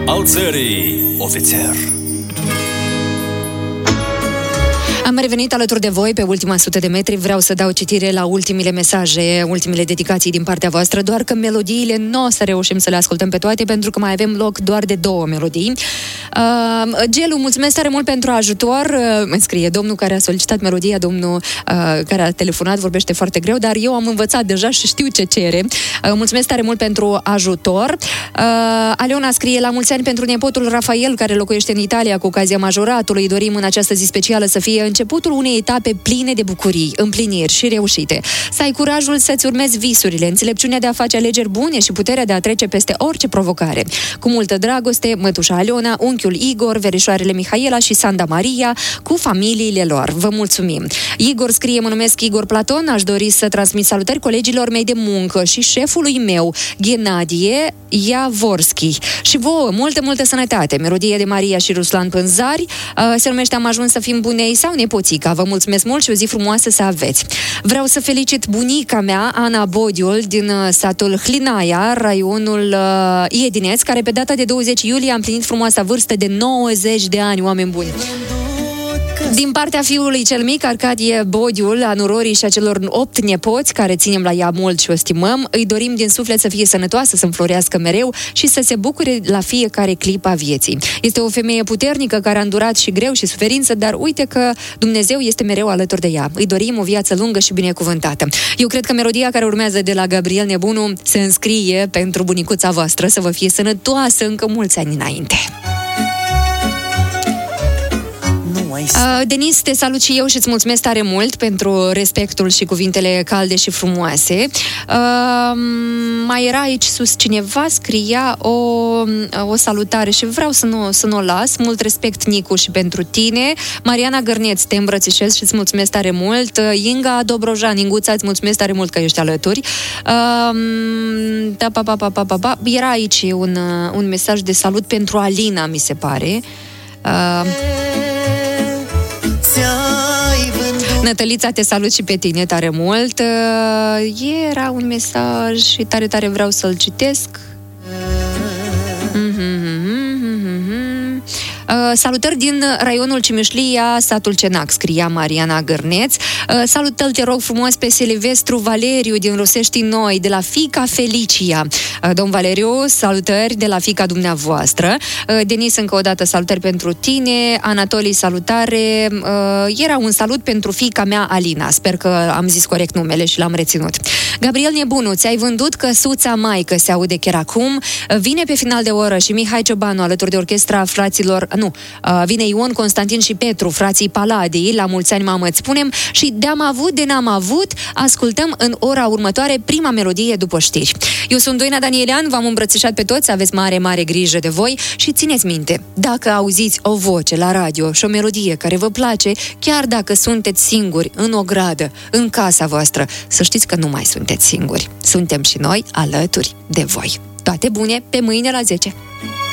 al țării, ofițer. Am revenit alături de voi pe ultima 100 de metri. Vreau să dau citire la ultimele mesaje, ultimele dedicații din partea voastră, doar că melodiile nu o să reușim să le ascultăm pe toate, pentru că mai avem loc doar de 2 melodii. Gelu, mulțumesc tare mult pentru ajutor. Îmi scrie domnul care a solicitat melodia, domnul care a telefonat, vorbește foarte greu, dar eu am învățat deja și știu ce cere. Mulțumesc tare mult pentru ajutor. Aleona scrie: la mulți ani pentru nepotul Rafael, care locuiește în Italia cu ocazia majoratului. Dorim în această zi specială să fie începutul unei etape pline de bucurii, împliniri și reușite. Să ai curajul să-ți urmezi visurile, înțelepciunea de a face alegeri bune și puterea de a trece peste orice provocare. Cu multă dragoste, mătușa Aleona, unchiul Igor, verișoarele Mihaela și Sanda Maria, cu familiile lor. Vă mulțumim! Igor scrie: mă numesc Igor Platon, aș dori să transmit salutări colegilor mei de muncă și șefului meu, Ghenadie Iavorski. Și vouă, multă sănătate! Melodie de Maria și Ruslan Pânzari, se numește Am ajuns să fim bunei sau nepoțica. Vă mulțumesc mult și o zi frumoasă să aveți. Vreau să felicit bunica mea, Ana Bodiul, din satul Hlinaia, raionul Iedineț, care pe data de 20 iulie a împlinit frumoasa vârstă de 90 de ani, oameni buni. Din partea fiului cel mic, Arcadie Bodiul, a nurorii și a celor 8 nepoți, care ținem la ea mult și o stimăm, îi dorim din suflet să fie sănătoasă, să înflorească mereu și să se bucure la fiecare clipă a vieții. Este o femeie puternică care a îndurat și greu și suferință, dar uite că Dumnezeu este mereu alături de ea. Îi dorim o viață lungă și binecuvântată. Eu cred că melodia care urmează de la Gabriel Nebunu se înscrie pentru bunicuța voastră, să vă fie sănătoasă încă mulți ani înainte. Denis, te salut și eu și îți mulțumesc tare mult pentru respectul și cuvintele calde și frumoase. Mai era aici sus cineva, scria o salutare și vreau să nu o las. Mult respect, Nicu, și pentru tine. Mariana Gărneț, te îmbrățișez și îți mulțumesc tare mult. Inga Dobrojan, Inguța, îți mulțumesc tare mult că ești alături. Era aici un mesaj de salut pentru Alina, mi se pare. Nătălița, te salut și pe tine tare mult. Era un mesaj și tare vreau să-l citesc. Salutări din raionul Cimișlia, satul Cenac, scria Mariana Gărneț. Salută-l, te rog frumos, pe Silvestru Valeriu din Rusești Noi, de la fiica Felicia. Domn Valeriu, salutări de la fiica dumneavoastră. Denis, încă o dată salutări pentru tine. Anatolii, salutare. Era un salut pentru fiica mea, Alina. Sper că am zis corect numele și l-am reținut. Gabriel Nebunu, ți-ai vândut căsuța maică, se aude chiar acum. Vine pe final de oră și Mihai Ciobanu alături de orchestra fraților. Vine Ion, Constantin și Petru, frații Paladii, la mulți ani, mamă, îți spunem, și de-am avut, de n-am avut, ascultăm în ora următoare prima melodie după știri. Eu sunt Doina Danielean, v-am îmbrățișat pe toți, aveți mare grijă de voi și țineți minte, dacă auziți o voce la radio și o melodie care vă place, chiar dacă sunteți singuri în o gradă, în casa voastră, să știți că nu mai sunteți singuri. Suntem și noi alături de voi. Toate bune, pe mâine la 10!